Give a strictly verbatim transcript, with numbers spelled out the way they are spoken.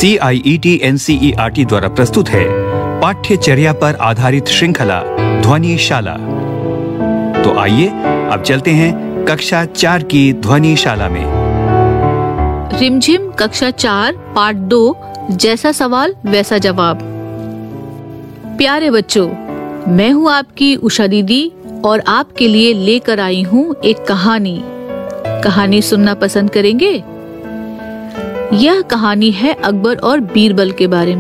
सी आई E T N C E R T द्वारा प्रस्तुत है पाठ्यचर्या पर आधारित श्रृंखला ध्वनिशाला। तो आइए अब चलते हैं कक्षा चार की ध्वनिशाला में। रिमझिम कक्षा चार पार्ट दो, जैसा सवाल वैसा जवाब। प्यारे बच्चों, मैं हूँ आपकी उषा दीदी और आपके लिए लेकर आई हूँ एक कहानी। कहानी सुनना पसंद करेंगे? यह कहानी है अकबर और बीरबल के बारे में।